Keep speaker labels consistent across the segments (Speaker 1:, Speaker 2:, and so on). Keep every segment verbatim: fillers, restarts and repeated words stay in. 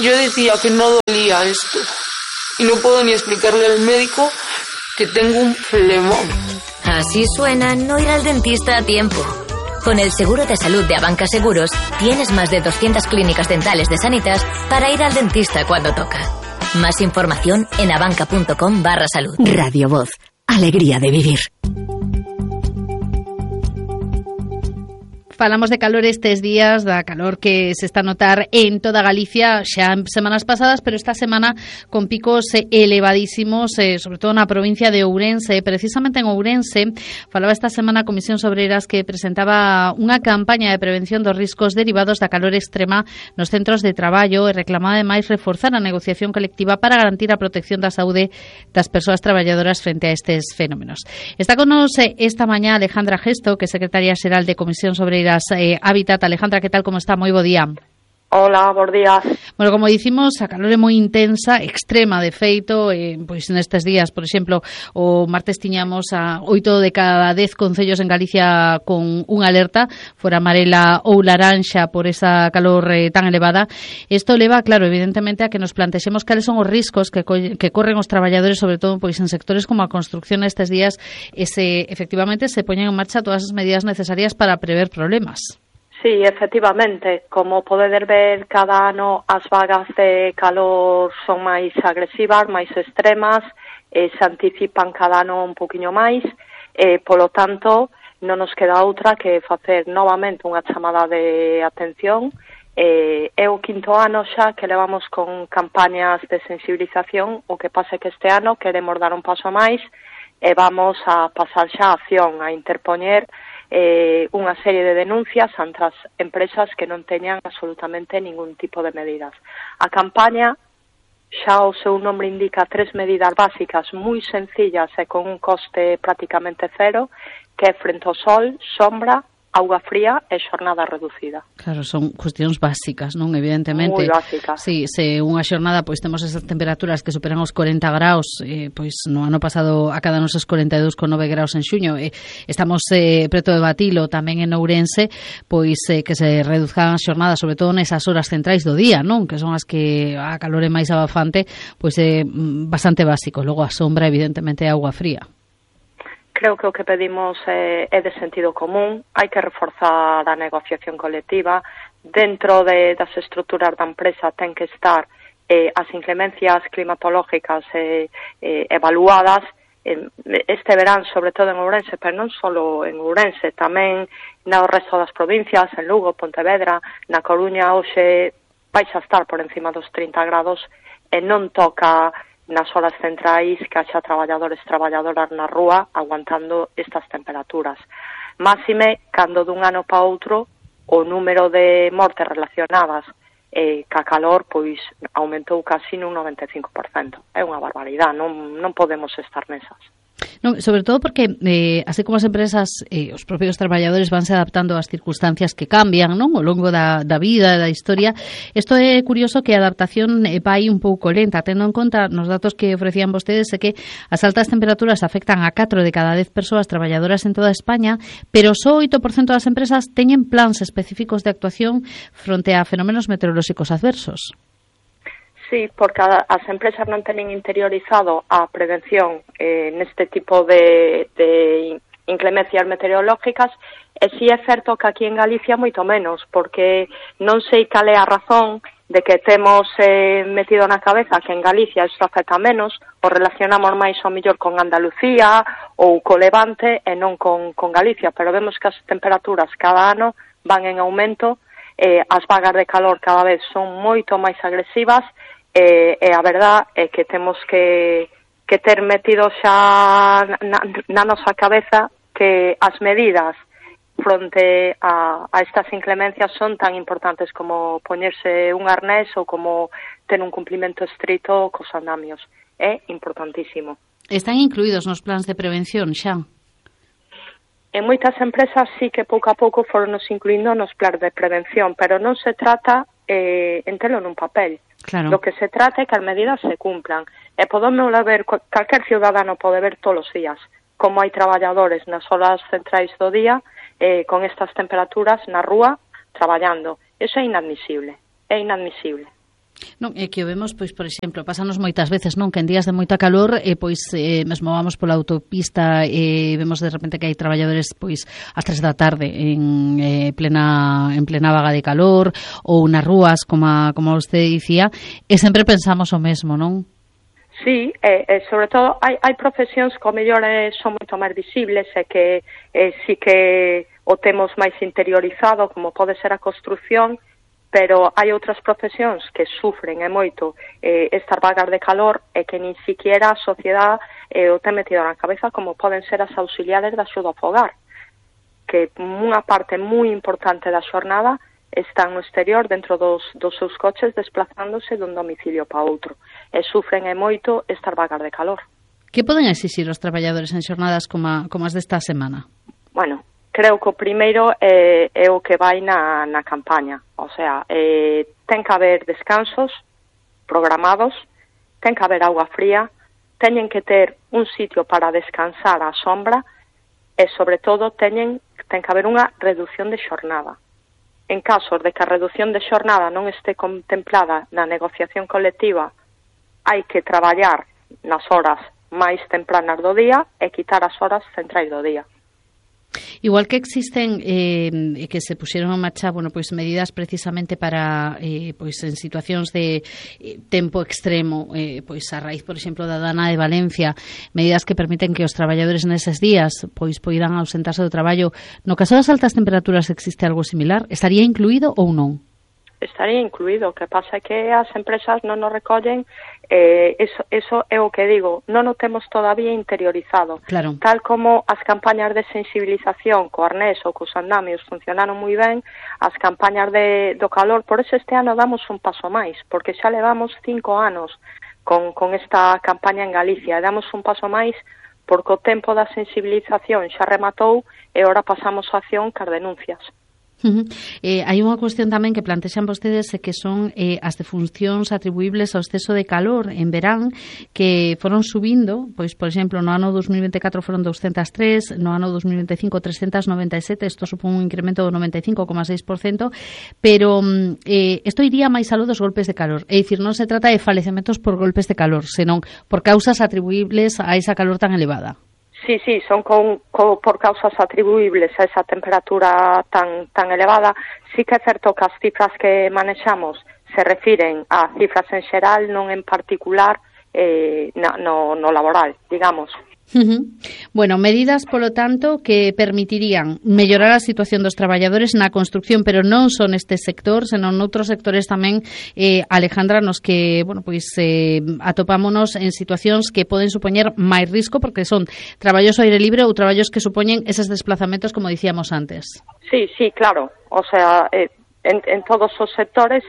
Speaker 1: Yo decía que no dolía esto y no puedo ni explicarle al médico que tengo un flemón.
Speaker 2: Así suena no ir al dentista a tiempo. Con el seguro de salud de Abanca Seguros tienes más de doscientas clínicas dentales de Sanitas para ir al dentista cuando toca. Más información en abanca.com barra salud.
Speaker 3: Radio Voz. Alegría de vivir.
Speaker 4: Falamos de calor estes días, da calor que se está a notar en toda Galicia xa en semanas pasadas, pero esta semana con picos elevadísimos, eh, sobre todo na provincia de Ourense. Precisamente en Ourense falaba esta semana a Comisión Obreiras que presentaba unha campaña de prevención dos riscos derivados da calor extrema nos centros de traballo e reclamaba ademais reforzar a negociación colectiva para garantir a protección da saúde das persoas traballadoras frente a estes fenómenos. Está con nos eh, esta mañá Alejandra Gesto, que é secretaria xeral de Comisión Obreiras Eh, Hábitat. Alejandra, ¿qué tal? ¿Cómo está? Moi bo día.
Speaker 5: Hola, bos días.
Speaker 4: Bueno, como dicimos, a calor é moi intensa, extrema de feito, eh, pois nestes días, por exemplo, o martes tiñamos a oito de cada dez concellos en Galicia con unha alerta, fora amarela ou laranxa por esa calor eh, tan elevada. Isto leva, claro, evidentemente a que nos plantexemos cales son os riscos que, co que corren os traballadores, sobre todo pois en sectores como a construcción estes días, e se efectivamente se poñen en marcha todas as medidas necesarias para prever problemas.
Speaker 5: Sí, efectivamente, como poder ver cada ano as vagas de calor son máis agresivas, máis extremas, eh, se anticipan cada ano un poquinho máis, eh, polo tanto non nos queda outra que facer novamente unha chamada de atención. Eh, é o quinto ano xa que levamos con campañas de sensibilización, o que pase que este ano queremos dar un paso máis e vamos a pasar xa a acción, a interpoñer Eh, unha serie de denuncias ante as empresas que non teñan absolutamente ningún tipo de medidas. A campaña, xa o seu nombre indica, tres medidas básicas moi sencillas e con un coste prácticamente cero, que é frente ao sol, sombra, auga fría e xornada reducida.
Speaker 4: Claro, son cuestións básicas, non? Evidentemente.
Speaker 5: Moi básicas.
Speaker 4: Sí, se unha xornada pois temos esas temperaturas que superan os corenta graus, eh, pois no ano pasado acadanos os corenta e dous con nove graus en xuño, eh, estamos eh, preto de batilo tamén en Ourense, pois eh, que se reduzcan as xornadas, sobre todo nesas horas centrais do día, non? Que son as que a calor é máis abafante, pois é eh, bastante básico. Logo a sombra, evidentemente, é auga fría.
Speaker 5: Creo que o que pedimos é, é de sentido común, hai que reforzar a negociación colectiva, dentro de, das estruturas da empresa ten que estar eh, as inclemencias climatológicas eh, eh, evaluadas, eh, este verán, sobre todo en Ourense, pero non só en Ourense, tamén no resto das provincias, en Lugo, Pontevedra, na Coruña, hoxe vais a estar por encima dos trinta grados e non toca nas horas centrais que haxa traballadores e traballadoras na rúa aguantando estas temperaturas. Máxime, cando dun ano para outro o número de mortes relacionadas eh, ca calor pois aumentou casi nun noventa e cinco por cento. É unha barbaridade, non, non podemos estar nesas.
Speaker 4: Non, sobre todo porque, eh, así como as empresas, eh, os propios traballadores vanse adaptando ás circunstancias que cambian, non? Ao longo da, da vida, da historia. Isto é curioso que a adaptación eh, vai un pouco lenta, tendo en conta nos datos que ofrecían vostedes é que as altas temperaturas afectan a catro de cada dez persoas traballadoras en toda España, pero só oito por cento das empresas teñen plans específicos de actuación fronte a fenómenos meteorolóxicos adversos.
Speaker 5: Sí, porque as empresas non teñen interiorizado a prevención eh, neste tipo de, de inclemencias meteorológicas, e si é certo que aquí en Galicia moito menos, porque non sei cal é a razón de que temos eh, metido na cabeza que en Galicia isto afecta menos, o relacionamos máis ao mellor con Andalucía ou co Levante e non con, con Galicia, pero vemos que as temperaturas cada ano van en aumento, eh, as vagas de calor cada vez son moito máis agresivas, e, e a verdad é que temos que, que ter metido xa na, na nosa cabeza que as medidas fronte a, a estas inclemencias son tan importantes como poñerse un arnés ou como ter un cumplimento estrito cos andamios. É importantísimo.
Speaker 4: Están incluídos nos plans de prevención xa?
Speaker 5: En moitas empresas sí que pouco a pouco foron nos incluindo nos plans de prevención, pero non se trata eh, en telo nun papel.
Speaker 4: Claro.
Speaker 5: Lo que se trata é que as medidas se cumplan. E podemos ver, calquer ciudadano pode ver todos os días como hai traballadores nas horas centrais do día eh, con estas temperaturas na rúa traballando. Eso é inadmisible, é inadmisible.
Speaker 4: Non, é que o vemos, pois, por exemplo, pasanos moitas veces, non, que en días de moita calor, eh, pois, eh, mesmo vamos pola autopista e eh, vemos de repente que hai traballadores, pois, ás tres da tarde en eh, plena en plena vaga de calor ou nas rúas, como a, como usted dicía, e sempre pensamos o mesmo, non?
Speaker 5: Sí, e, e sobre todo hai, hai profesións que o mellor eh, son moito máis visibles e que eh, sí que o temos máis interiorizado, como pode ser a construción, pero hai outras profesións que sufren e moito eh, estas vagas de calor e que nin siquiera a sociedade eh, o ten metido na cabeza, como poden ser as auxiliares da axuda ao fogar, que unha parte moi importante da xornada están no exterior dentro dos, dos seus coches desplazándose dun domicilio para outro e sufren e moito estas vagas de calor.
Speaker 4: Que poden exixir os traballadores en xornadas como, a, como as desta semana?
Speaker 5: Bueno, creo que o primeiro é, é o que vai na, na campaña. O sea, eh, ten que haber descansos programados, ten que haber auga fría, teñen que ter un sitio para descansar á sombra e, sobre todo, teñen, ten que haber unha reducción de xornada. En casos de que a reducción de xornada non este contemplada na negociación colectiva, hai que traballar nas horas máis tempranas do día e quitar as horas centrais do día.
Speaker 4: Igual que existen eh, que se puxeron en marcha, bueno, pois medidas precisamente para eh, pois en situacións de eh, tempo extremo, eh, pois a raíz, por exemplo, da dana de Valencia, medidas que permiten que os traballadores neses días pois poidan ausentarse do traballo. No caso das altas temperaturas existe algo similar? Estaría incluído ou non?
Speaker 5: Estaría incluído, o que pasa é que as empresas non nos recollen, eh, eso, eso é o que digo, non o temos todavía interiorizado.
Speaker 4: Claro.
Speaker 5: Tal como as campañas de sensibilización co arnés ou cos andamios funcionaron moi ben, as campañas de, do calor, por eso este ano damos un paso máis, porque xa levamos cinco anos con, con esta campaña en Galicia, damos un paso máis porque o tempo da sensibilización xa rematou e ora pasamos a acción cas denuncias.
Speaker 4: Uh-huh. Eh, hai unha cuestión tamén que plantexan vostedes que son eh, as defuncións atribuibles ao exceso de calor en verán, que foron subindo, pois, por exemplo, no ano dos mil veinticuatro foron doscientos tres, no ano dos mil veinticinco trescientos noventa e sete, isto supón un incremento do noventa e cinco coma seis por cento, pero eh, isto iría máis aló dos golpes de calor, é dicir, non se trata de falecementos por golpes de calor, senón por causas atribuibles a esa calor tan elevada.
Speaker 5: Sí, sí, son con, con, por causas atribuibles a esa temperatura tan tan elevada. Sí que é certo que as cifras que manexamos se refiren a cifras en xeral, non en particular eh, no, no laboral, digamos.
Speaker 4: Uh-huh. Bueno, medidas, polo tanto, que permitirían mellorar a situación dos traballadores na construcción, pero non son este sector, senón noutros sectores tamén, eh, Alejandra, nos que, bueno, pois eh, atopámonos en situacións que poden supoñer máis risco, porque son traballos ao aire libre ou traballos que supoñen eses desplazamentos, como dicíamos antes.
Speaker 5: Sí, sí, claro. O sea, eh, en, en todos os sectores,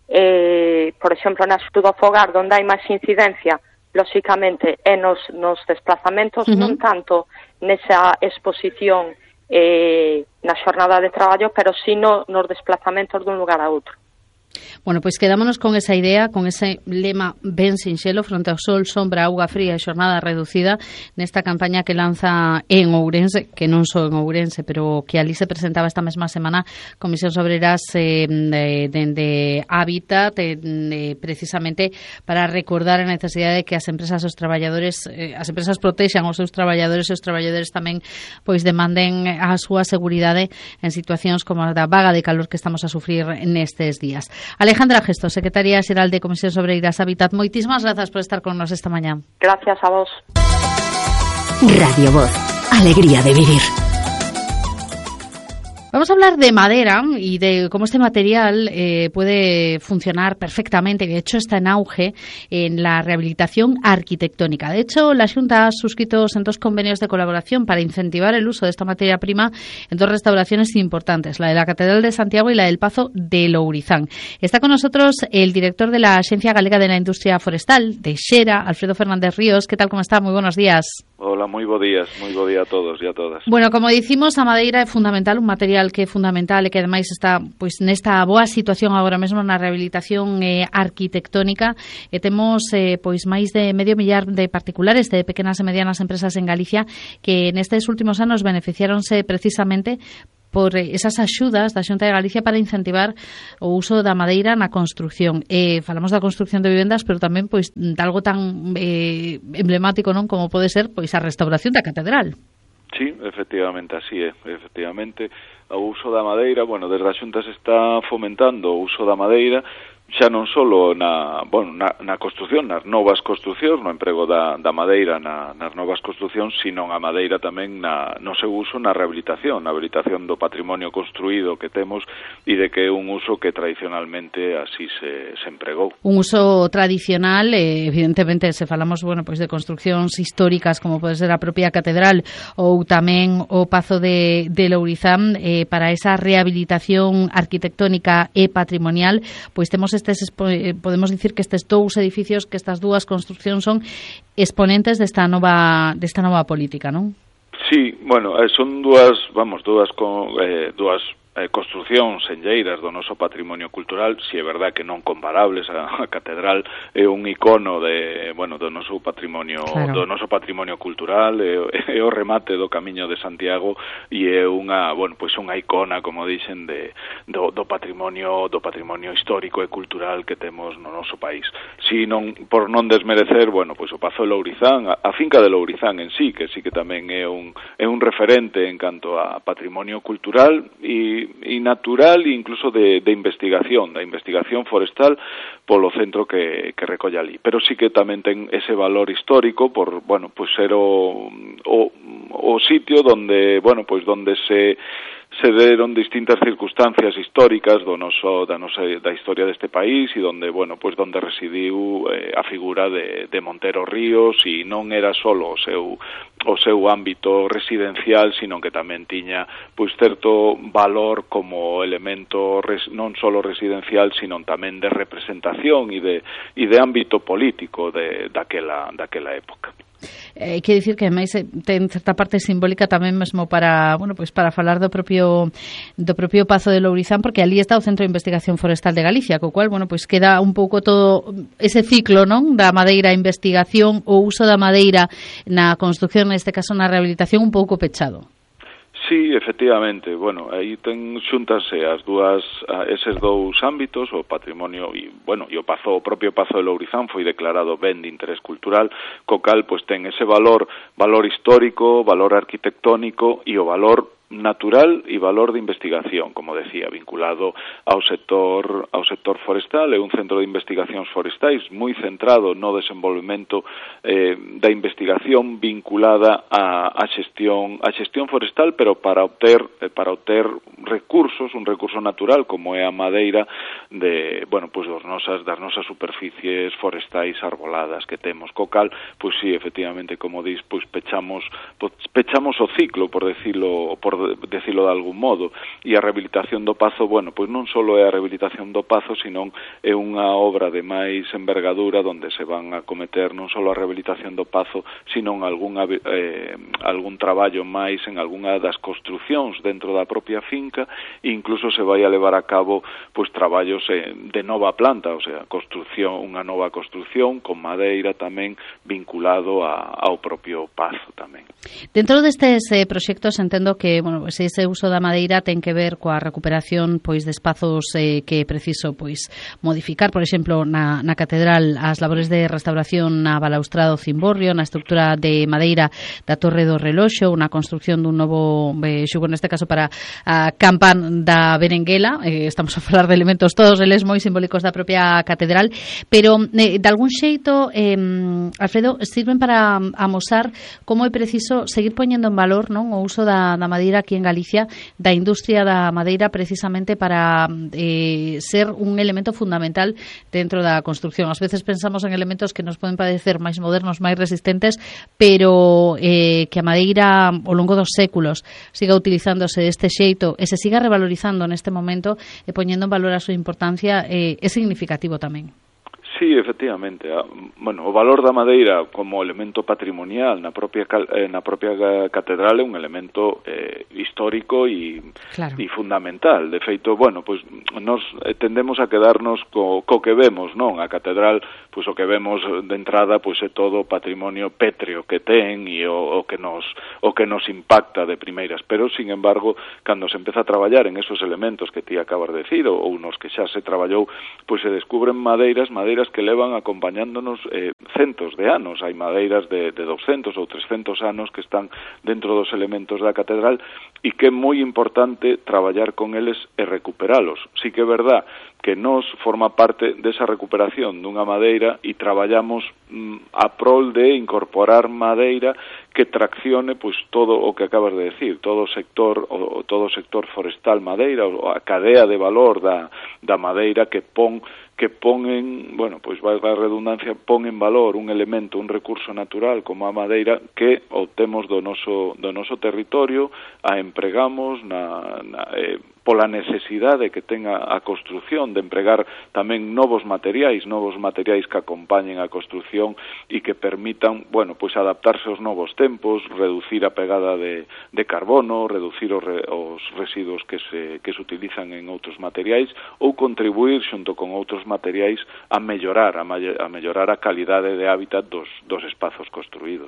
Speaker 5: eh, por exemplo, na axuda ao fogar, onde hai máis incidencia, lóxicamente, é nos, nos desplazamentos, uh-huh. non tanto nesa exposición eh, na xornada de traballo, pero sí no, nos desplazamentos dun lugar a outro.
Speaker 4: Bueno, pois quedámonos con esa idea, con ese lema ben sinxelo, fronte ao sol, sombra, auga fría e xornada reducida, nesta campaña que lanza en Ourense, que non só en Ourense, pero que ali se presentaba esta mesma semana Comisións Obreras eh, de, de, de Hábitat, de, de, precisamente para recordar a necesidade de que as empresas os traballadores, eh, as empresas protexan os seus traballadores e os traballadores tamén pois demanden a súa seguridade en situacións como a da vaga de calor que estamos a sufrir nestes días. Alejandra Gesto, Secretaria Xeral de Comisións Obreiras Hábitat, moitísimas grazas por estar con nos esta mañá.
Speaker 5: Gracias a vos.
Speaker 3: Radio Voz, alegría de vivir.
Speaker 4: Vamos a hablar de madera y de cómo este material eh, puede funcionar perfectamente. De hecho, está en auge en la rehabilitación arquitectónica. De hecho, la Xunta ha suscrito en dos convenios de colaboración para incentivar el uso de esta materia prima en dos restauraciones importantes, la de la Catedral de Santiago y la del Pazo de Lourizán. Está con nosotros el director de la Axencia Galega de la Industria Forestal, de Xera, Alfredo Fernández Ríos. ¿Qué tal? ¿Cómo está? Muy buenos días.
Speaker 6: Hola, moi bo días, moi bo día a todos e a todas.
Speaker 4: Bueno, como dicimos, a madeira é fundamental, un material que é fundamental e que ademais está pois nesta boa situación agora mesmo na rehabilitación eh, arquitectónica e temos eh, pois máis de medio millar de particulares de pequenas e medianas empresas en Galicia que nestes últimos anos beneficiáronse precisamente por esas axudas da Xunta de Galicia para incentivar o uso da madeira na construción. Eh, falamos da construción de vivendas, pero tamén pois de algo tan eh, emblemático, non, como pode ser pois a restauración da catedral.
Speaker 6: Sí, efectivamente, así é, efectivamente, o uso da madeira, bueno, desde a Xunta se está fomentando o uso da madeira, xa non só na, bueno, na, na construción, nas novas construcións, no emprego da, da madeira na, nas novas construcións, sino a madeira tamén na, no seu uso na rehabilitación, na rehabilitación do patrimonio construído que temos e de que é un uso que tradicionalmente así se, se empregou.
Speaker 4: Un uso tradicional, eh, evidentemente, se falamos, bueno, pois de construcións históricas como pode ser a propia catedral ou tamén o Pazo de, de Lourizán, eh, para esa rehabilitación arquitectónica e patrimonial, pois temos estes, podemos dicir que estes dous edificios, que estas dúas construcións son exponentes desta nova desta nova política, non?
Speaker 6: Sí, bueno, son dúas, vamos, dúas con, eh, dúas eh, construcións enlleiras do noso patrimonio cultural, si é verdad que non comparables, a, a catedral é un icono de, bueno, do noso patrimonio, claro, do noso patrimonio cultural, é, é o remate do Camiño de Santiago e é unha, bueno, pois unha icona, como dixen, de do, do patrimonio do patrimonio histórico e cultural que temos no noso país. Si non, por non desmerecer, bueno, pois o Pazo de Lourizán, a, a finca de Lourizán en sí, que sí que tamén é un é un referente en canto a patrimonio cultural e e natural e incluso de, de investigación, da investigación forestal polo centro que, que recolle ali. Pero sí que tamén ten ese valor histórico por, bueno, pues ser o, o, o sitio donde, bueno, pues donde se se deron distintas circunstancias históricas do noso da nosa da historia deste país e donde, bueno, pues donde residiu eh, a figura de de Montero Ríos e non era solo o seu o seu ámbito residencial, sino que tamén tiña pois certo valor como elemento res, non solo residencial, sino tamén de representación e de e de ámbito político de daquela daquela época.
Speaker 4: Eh, quer dicir que máis ten certa parte simbólica tamén mesmo para, bueno, pois para falar do propio do propio Pazo de Lourizán, porque ali está o Centro de Investigación Forestal de Galicia, co cual, bueno, pois queda un pouco todo ese ciclo, non, da madeira, investigación, o uso da madeira na construción, neste caso na rehabilitación, un pouco pechado.
Speaker 6: Sí, efectivamente, bueno, aí ten xuntarse as dúas, eses dous ámbitos, o patrimonio e, bueno, e o Pazo, o propio Pazo de Lourizán foi declarado ben de interés cultural, co cal, pois, ten ese valor, valor histórico, valor arquitectónico e o valor natural e valor de investigación, como decía, vinculado ao sector ao sector forestal. É un centro de investigacións forestais moi centrado no desenvolvemento eh, da investigación vinculada á, á xestión á xestión forestal, pero para obter eh, para obter recursos, un recurso natural como é a madeira de, bueno, pois dos nosas das nosas superficies forestais arboladas que temos, co cal, pois sí, efectivamente, como dis, pois pechamos pois, pechamos o ciclo, por decirlo por decirlo de algún modo, e a rehabilitación do Pazo, bueno, pois non só é a rehabilitación do Pazo, sino é unha obra de máis envergadura donde se van a cometer non só a rehabilitación do Pazo, sino algún, eh, algún traballo máis en algunha das construcións dentro da propia finca, e incluso se vai a levar a cabo pois traballos eh, de nova planta, o sea, construción, unha nova construción con madeira tamén vinculado a, ao propio Pazo tamén.
Speaker 4: Dentro destes eh, proxectos entendo que, bueno, pues ese uso da madeira ten que ver coa recuperación pois de espazos eh, que é preciso pois modificar, por exemplo, na, na catedral, as labores de restauración na balaustrado cimborrio, na estructura de madeira da Torre do Reloxo, unha construción dun novo eh, xugo, neste caso para a campan da Berenguela. Eh, estamos a falar de elementos todos eles moi simbólicos da propia catedral, pero eh, de algún xeito, eh, Alfredo, sirven para amosar como é preciso seguir poñendo en valor, non, o uso da, da madeira aquí en Galicia, da industria da madeira, precisamente para eh, ser un elemento fundamental dentro da construción. Ás veces pensamos en elementos que nos poden parecer máis modernos, máis resistentes, pero eh, que a madeira ao longo dos séculos siga utilizándose deste xeito e se siga revalorizando neste momento e poñendo en valor a súa importancia, eh, é significativo tamén.
Speaker 6: Sí, efectivamente. Bueno, o valor da madeira como elemento patrimonial na propia eh, na propia catedral é un elemento eh, histórico e claro. e fundamental. De feito, bueno, pois nos tendemos a quedarnos co, co que vemos, non? A catedral, pois o que vemos de entrada, pois é todo o patrimonio pétreo que ten e o, o que nos o que nos impacta de primeiras, pero sin embargo, cando se empeza a traballar en esos elementos que ti acabas de decir ou, ou nos que xa se traballou, pois se descubren madeiras, madeiras que levan acompañándonos eh, centos de anos. Hai madeiras de, de doscientos ou trescientos anos que están dentro dos elementos da catedral e que é moi importante traballar con eles e recuperalos. Sí que é verdad que nos forma parte desa recuperación dunha madeira e traballamos mm, a prol de incorporar madeira que traccione pois todo o que acabas de decir, todo o sector o todo o sector forestal madeira, ou a cadea de valor da da madeira que pon que pon en, bueno, pois valga a redundancia, pon en valor un elemento, un recurso natural como a madeira que obtemos do noso do noso territorio, a empregamos na, na eh, pola necesidade que tenga a construción de empregar tamén novos materiais, novos materiais que acompañen a construción e que permitan, bueno, pois adaptarse aos novos tempos, reducir a pegada de, de carbono, reducir os, re, os residuos que se, que se utilizan en outros materiais ou contribuir xunto con outros materiais a mellorar, a, a mellorar a calidade de hábitat dos, dos espazos construídos.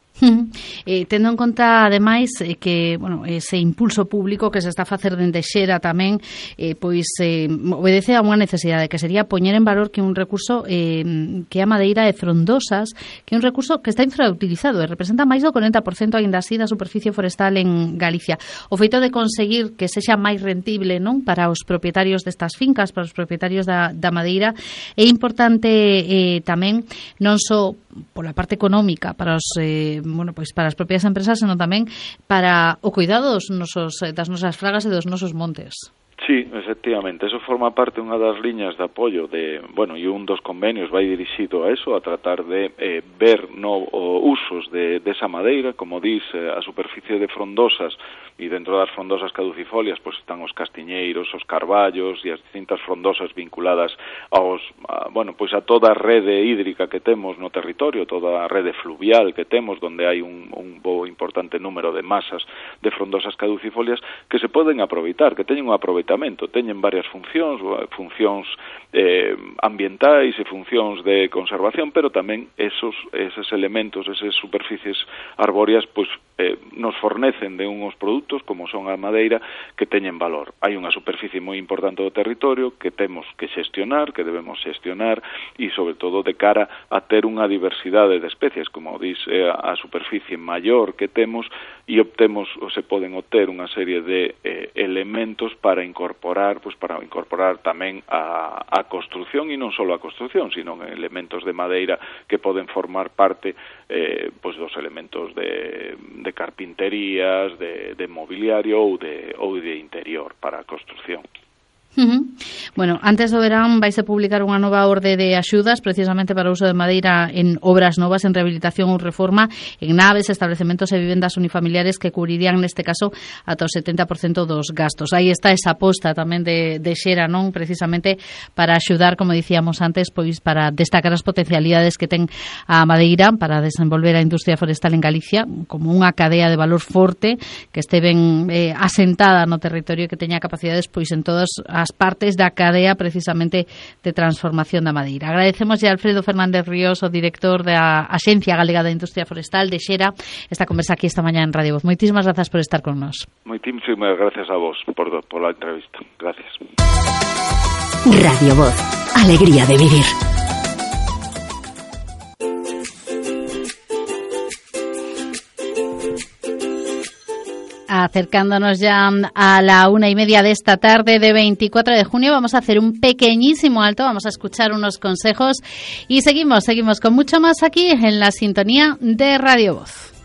Speaker 4: Eh, tendo en conta, ademais, eh, que, bueno, ese impulso público que se está a facer dende Xera tamén, eh, pois eh, obedece a unha necesidade que sería poñer en valor que un recurso eh, que a madeira de frondosas, que é un recurso que está infrautilizado e representa máis do corenta por cento aínda así da superficie forestal en Galicia. O feito de conseguir que sexa máis rentible, non, para os propietarios destas fincas, para os propietarios da, da madeira, é importante eh, tamén non só pola parte económica para os eh, bueno, pois para as propias empresas, senón tamén para o cuidado dos nosos, das nosas fragas e dos nosos montes.
Speaker 6: Sí, efectivamente, eso forma parte unha das liñas de apoio de, bueno, e un dos convenios vai dirixido a eso, a tratar de eh, ver no o usos de desa de madeira, como dis, eh, a superficie de frondosas, e dentro das frondosas caducifolias pois están os castiñeiros, os carballos e as distintas frondosas vinculadas aos, a, bueno, pois a toda a rede hídrica que temos no territorio, toda a rede fluvial que temos, donde hai un, un bo importante número de masas de frondosas caducifolias que se poden aproveitar, que teñen un aproveitamento, teñen varias funcións, funcións eh, ambientais e funcións de conservación, pero tamén esos, esos elementos, esas superficies arbóreas, pois eh, nos fornecen de uns produtos como son a madeira que teñen valor. Hai unha superficie moi importante do territorio que temos que xestionar, que debemos xestionar e sobre todo de cara a ter unha diversidade de especies, como dis, eh, a superficie maior que temos e obtemos ou se poden obter unha serie de eh, elementos para incorporar, pois para incorporar tamén a, a construción e non só a construción, sino elementos de madeira que poden formar parte eh, pois dos elementos de, de carpinterías, de, de mobiliario ou de, ou de interior para a construción.
Speaker 4: Uh-huh. Bueno, antes do verán vais a publicar unha nova orde de axudas precisamente para o uso de madeira en obras novas, en rehabilitación ou reforma, en naves, establecementos e vivendas unifamiliares que cubrirían neste caso ata o setenta por cento dos gastos. Aí está esa aposta tamén de, de Xera, non, precisamente para axudar, como dicíamos antes, pois para destacar as potencialidades que ten a madeira para desenvolver a industria forestal en Galicia como unha cadea de valor forte que este ben eh, asentada no territorio e que teña capacidades pois en todas as partes da cadea precisamente de transformación da madeira. Agradecemos a Alfredo Fernández Ríos, o director da Axencia Galega da Industria Forestal de Xera, esta conversa aquí esta mañá en Radio Voz. Moitísimas grazas por estar con nos.
Speaker 6: Moitísimas gracias a vos por, por la entrevista. Gracias.
Speaker 3: Radio Voz, alegría de vivir.
Speaker 4: Acercándonos ya a la una y media de esta tarde de veinticuatro de junio, vamos a hacer un pequeñísimo alto, vamos a escuchar unos consejos y seguimos, seguimos con mucho más aquí en la sintonía de Radio Voz.